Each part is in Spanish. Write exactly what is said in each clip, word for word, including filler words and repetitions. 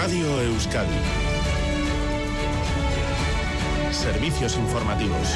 Radio Euskadi. Servicios informativos.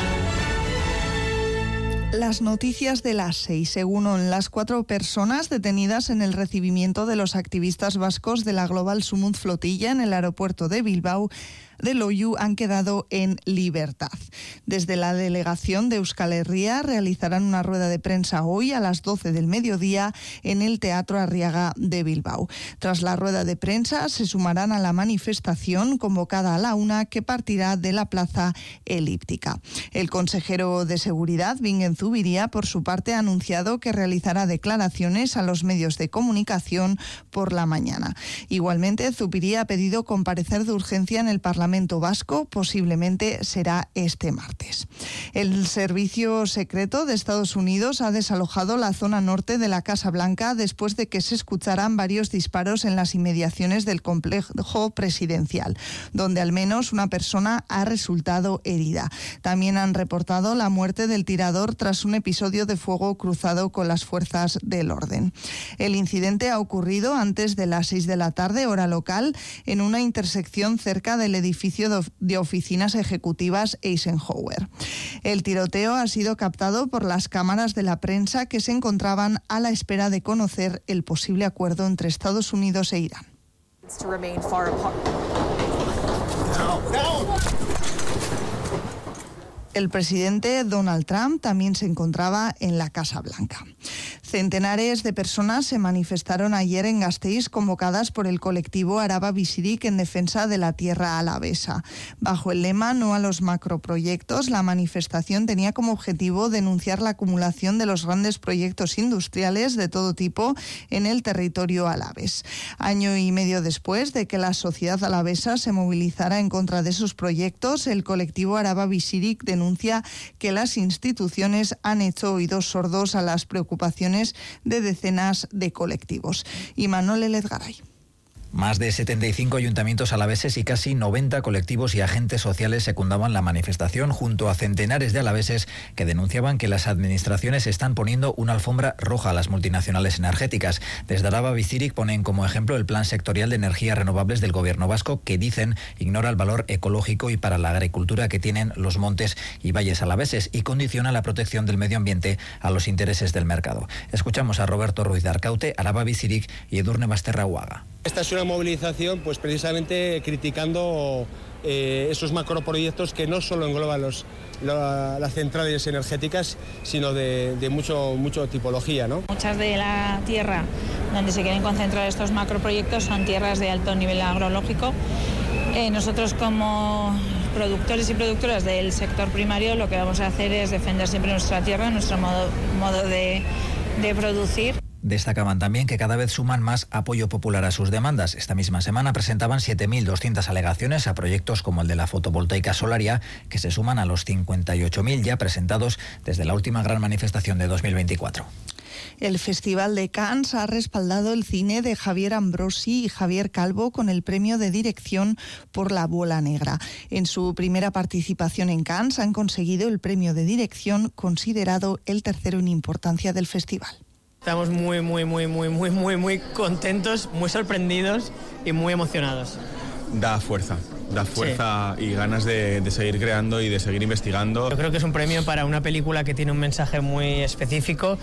Las noticias de las seis. Según las cuatro personas detenidas en el recibimiento de los activistas vascos de la Global Sumut Flotilla en el aeropuerto de Bilbao, de Loiu, han quedado en libertad. Desde la delegación de Euskal Herria realizarán una rueda de prensa hoy a las doce del mediodía en el Teatro Arriaga de Bilbao. Tras la rueda de prensa se sumarán a la manifestación convocada a la una, que partirá de la Plaza Elíptica. El consejero de Seguridad, Bingen Zubiría, por su parte, ha anunciado que realizará declaraciones a los medios de comunicación por la mañana. Igualmente, Zubiría ha pedido comparecer de urgencia en el Parlamento Vasco, posiblemente será este martes. El Servicio Secreto de Estados Unidos ha desalojado la zona norte de la Casa Blanca después de que se escucharan varios disparos en las inmediaciones del complejo presidencial, donde al menos una persona ha resultado herida. También han reportado la muerte del tirador tras un episodio de fuego cruzado con las fuerzas del orden. El incidente ha ocurrido antes de las seis de la tarde, hora local, en una intersección cerca del edificio de oficinas ejecutivas Eisenhower. El tiroteo ha sido captado por las cámaras de la prensa, que se encontraban a la espera de conocer el posible acuerdo entre Estados Unidos e Irán. El presidente Donald Trump también se encontraba en la Casa Blanca. Centenares de personas se manifestaron ayer en Gasteiz, convocadas por el colectivo Araba Bizirik en defensa de la tierra alavesa. Bajo el lema "No a los macroproyectos", la manifestación tenía como objetivo denunciar la acumulación de los grandes proyectos industriales de todo tipo en el territorio alavés. Año y medio después de que la sociedad alavesa se movilizara en contra de esos proyectos, el colectivo Araba Bizirik denuncia que las instituciones han hecho oídos sordos a las preocupaciones de decenas de colectivos. Imanol Elezgaray. Más de setenta y cinco ayuntamientos alaveses y casi noventa colectivos y agentes sociales secundaban la manifestación, junto a centenares de alaveses que denunciaban que las administraciones están poniendo una alfombra roja a las multinacionales energéticas. Desde Araba Bizirik ponen como ejemplo el Plan Sectorial de Energías Renovables del Gobierno vasco, que dicen ignora el valor ecológico y para la agricultura que tienen los montes y valles alaveses y condiciona la protección del medio ambiente a los intereses del mercado. Escuchamos a Roberto Ruiz de Arcaute, Araba Bizirik, y Edurne Basterrahuaga. Esta es una movilización pues precisamente criticando eh, esos macroproyectos que no solo engloban los, la, las centrales energéticas, sino de, de mucho, mucho tipología, ¿no? Muchas de la tierra donde se quieren concentrar estos macroproyectos son tierras de alto nivel agrológico. Eh, nosotros, como productores y productoras del sector primario, lo que vamos a hacer es defender siempre nuestra tierra, nuestro modo, modo de, de producir. Destacaban también que cada vez suman más apoyo popular a sus demandas. Esta misma semana presentaban siete mil doscientas alegaciones a proyectos como el de la fotovoltaica Solaria, que se suman a los cincuenta y ocho mil ya presentados desde la última gran manifestación de dos mil veinticuatro. El Festival de Cannes ha respaldado el cine de Javier Ambrosi y Javier Calvo con el premio de dirección por La Bola Negra. En su primera participación en Cannes han conseguido el premio de dirección, considerado el tercero en importancia del festival. Estamos muy, muy, muy, muy, muy, muy, muy contentos, muy sorprendidos y muy emocionados. Da fuerza, da fuerza sí. y ganas de, de seguir creando y de seguir investigando. Yo creo que es un premio para una película que tiene un mensaje muy específico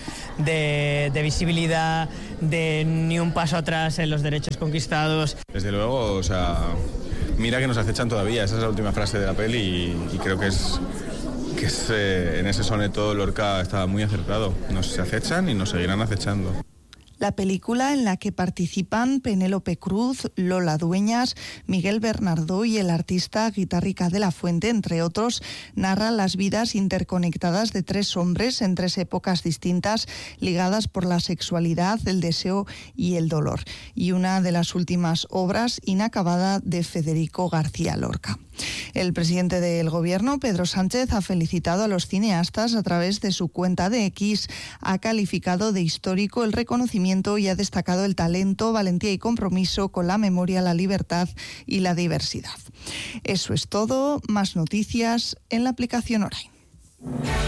de, de visibilidad, de ni un paso atrás en los derechos conquistados. Desde luego, o sea, mira que nos acechan todavía, esa es la última frase de la peli y, y creo que es... que es, eh, en ese soneto Lorca estaba muy acertado. Nos acechan y nos seguirán acechando. La película, en la que participan Penélope Cruz, Lola Dueñas, Miguel Bernardo y el artista Guitarrica de la Fuente, entre otros, narra las vidas interconectadas de tres hombres en tres épocas distintas, ligadas por la sexualidad, el deseo y el dolor. Y una de las últimas obras inacabada de Federico García Lorca. El presidente del Gobierno, Pedro Sánchez, ha felicitado a los cineastas a través de su cuenta de X, ha calificado de histórico el reconocimiento y ha destacado el talento, valentía y compromiso con la memoria, la libertad y la diversidad. Eso es todo. Más noticias en la aplicación Orain.